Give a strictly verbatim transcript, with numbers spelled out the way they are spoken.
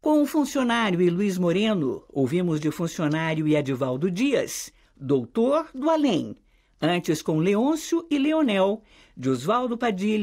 Com o funcionário e Luiz Moreno, ouvimos de funcionário e Edivaldo Dias, Doutor do Além. Antes com Leôncio e Leonel, de Oswaldo Padilha